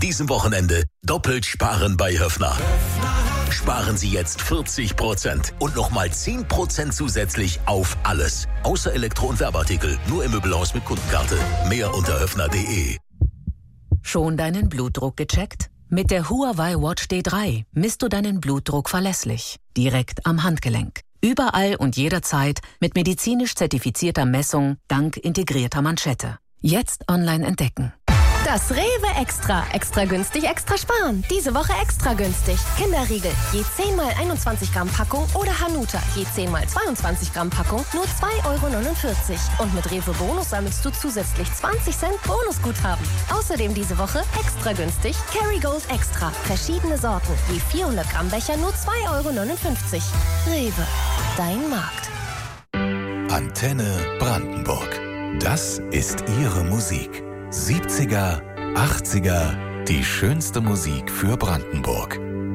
diesem Wochenende doppelt sparen bei Höffner. Sparen Sie jetzt 40% und nochmal 10% zusätzlich auf alles. Außer Elektro- und Werbeartikel. Nur im Möbelhaus mit Kundenkarte. Mehr unter höffner.de. Schon deinen Blutdruck gecheckt? Mit der Huawei Watch D3 misst du deinen Blutdruck verlässlich. Direkt am Handgelenk. Überall und jederzeit mit medizinisch zertifizierter Messung dank integrierter Manschette. Jetzt online entdecken. Das Rewe Extra. Extra günstig, extra sparen. Diese Woche extra günstig. Kinderriegel, je 10 mal 21 Gramm Packung oder Hanuta, je 10 mal 22 Gramm Packung, nur 2,49 €. Und mit Rewe Bonus sammelst du zusätzlich 20 Cent Bonusguthaben. Außerdem diese Woche extra günstig Kerrygold Extra. Verschiedene Sorten, je 400 Gramm Becher, nur 2,59 €. Rewe, dein Markt. Antenne Brandenburg. Das ist Ihre Musik. 70er, 80er, die schönste Musik für Brandenburg.